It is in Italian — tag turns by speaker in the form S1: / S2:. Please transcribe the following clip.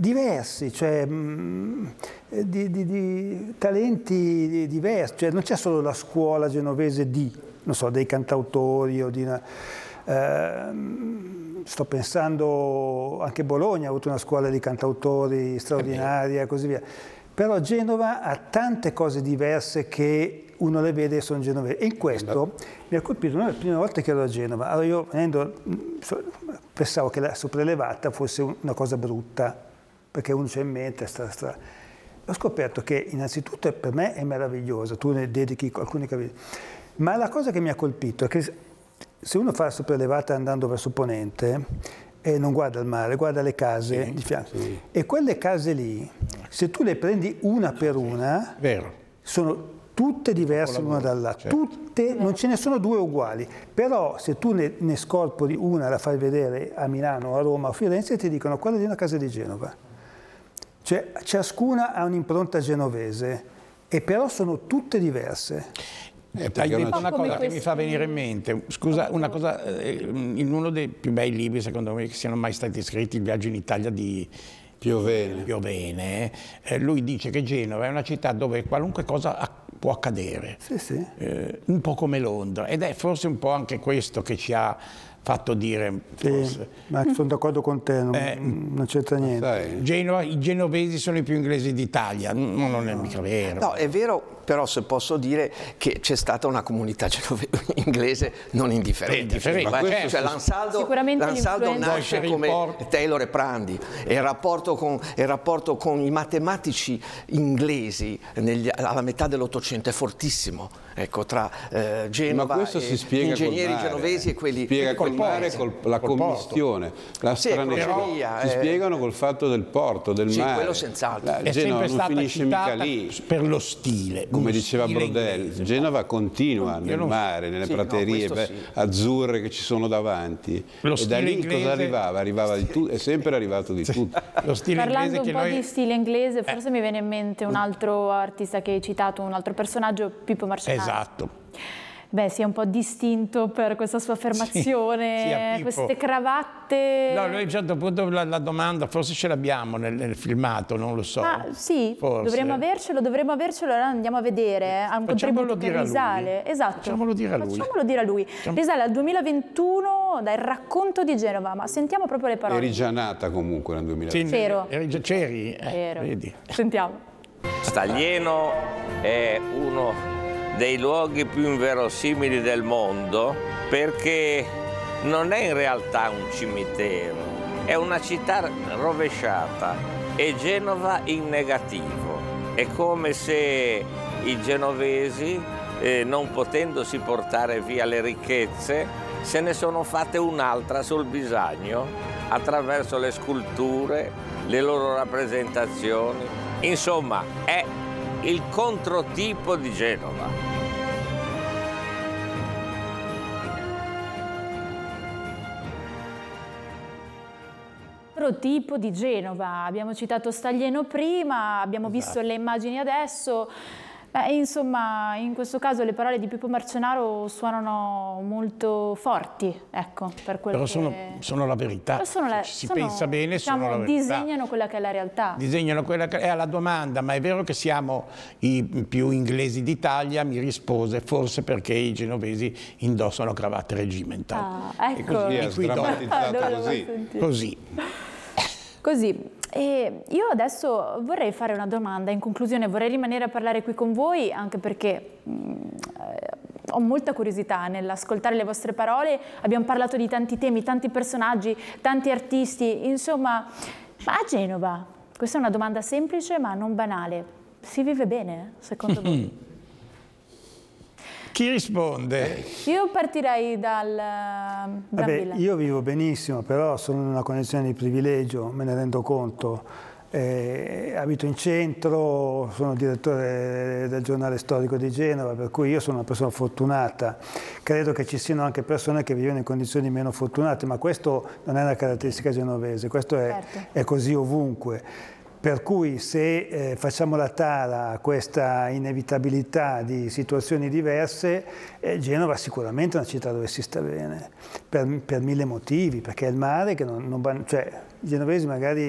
S1: diversi, cioè di talenti diversi, cioè non c'è solo la scuola genovese non so, dei cantautori o sto pensando anche Bologna ha avuto una scuola di cantautori straordinaria e così via. Però Genova ha tante cose diverse che uno le vede e sono genovesi. E in questo mi ha colpito, una delle prime volte che ero a Genova, allora io pensavo che la sopraelevata fosse una cosa brutta, perché uno c'è in mente, ho scoperto che innanzitutto per me è meravigliosa, tu ne dedichi alcuni capitoli, ma la cosa che mi ha colpito è che se uno fa la sopraelevata andando verso Ponente, e non guarda il mare, guarda le case di fianco. Sì. E quelle case lì, se tu le prendi una per una, sono tutte diverse l'una dall'altra, tutte, non ce ne sono due uguali, però se tu ne scorpori una, la fai vedere a Milano, a Roma, a Firenze, ti dicono quella di una casa di Genova. Cioè ciascuna ha un'impronta genovese, e però sono tutte diverse.
S2: Hai detto una cosa che mi fa venire in mente, scusa, una cosa, in uno dei più bei libri secondo me che siano mai stati scritti, Il viaggio in Italia di Piovene, lui dice che Genova è una città dove qualunque cosa può accadere, un po' come Londra, ed è forse un po' anche questo che ci ha fatto dire forse.
S1: Ma sono d'accordo con te, non c'entra niente.
S2: I genovesi sono i più inglesi d'Italia, non è mica vero.
S3: No, è vero, però se posso dire che c'è stata una comunità inglese non indifferente. Cioè, l'Ansaldo nasce come Taylor e Prandi, e il rapporto con i matematici inglesi alla metà dell'Ottocento è fortissimo. Ecco, tra Genova e gli ingegneri genovesi e quelli
S4: col mare, con la commistione, la stranezza, si spiegano col fatto del porto, del mare.
S3: Quello senz'altro.
S2: È sempre stata finisce mica lì per lo stile.
S4: Come diceva Brodel, Genova continua nel mare, nelle praterie azzurre che ci sono davanti. E da lì cosa arrivava? Arrivava di tutto, è sempre arrivato di tutto.
S5: Lo stile Parlando un po' di stile inglese, forse mi viene in mente un altro artista che hai citato, un altro personaggio, Pippo Marcinai.
S2: Esatto.
S5: Beh, si è un po' distinto per questa sua affermazione, queste cravatte.
S2: No, noi a un certo punto la domanda, forse ce l'abbiamo nel filmato, non lo so.
S5: Sì, dovremmo avercelo, allora andiamo a vedere. Ha un contributo che risale. Esatto.
S2: Facciamolo dire a lui.
S5: Facciamolo dire a lui. Risale al 2021 dal Racconto di Genova, ma sentiamo proprio le parole.
S4: Eri già nata comunque nel
S5: 2021.
S2: C'eri?
S5: Vedi. Sentiamo.
S6: Staglieno è uno dei luoghi più inverosimili del mondo, perché non è in realtà un cimitero, è una città rovesciata, e Genova in negativo. È come se i genovesi, non potendosi portare via le ricchezze, se ne sono fatte un'altra sul Bisagno attraverso le sculture, le loro rappresentazioni. Insomma, è il controtipo di Genova.
S5: Tipo di Genova, abbiamo citato Staglieno prima, abbiamo visto le immagini adesso. Insomma, in questo caso le parole di Pippo Marcenaro suonano molto forti, ecco, per quello
S2: però sono la verità. Si pensa bene, sono la verità.
S5: Disegnano quella che è la realtà.
S2: Disegnano quella che è alla domanda, ma è vero che siamo i più inglesi d'Italia? Mi rispose, forse perché i genovesi indossano cravatte regimentali.
S5: Ecco.
S4: E così è sdrammatizzato
S5: così. E io adesso vorrei fare una domanda, in conclusione vorrei rimanere a parlare qui con voi, anche perché ho molta curiosità nell'ascoltare le vostre parole. Abbiamo parlato di tanti temi, tanti personaggi, tanti artisti, insomma, ma a Genova, questa è una domanda semplice ma non banale, si vive bene secondo voi?
S2: Chi risponde?
S5: Io partirei dal
S1: io vivo benissimo, però sono in una condizione di privilegio, me ne rendo conto. Abito in centro, sono direttore del giornale storico di Genova, per cui io sono una persona fortunata. Credo che ci siano anche persone che vivono in condizioni meno fortunate, ma questo non è una caratteristica genovese, questo è così ovunque. Per cui se facciamo la tara a questa inevitabilità di situazioni diverse, Genova sicuramente è una città dove si sta bene, per mille motivi, perché è il mare che cioè i genovesi magari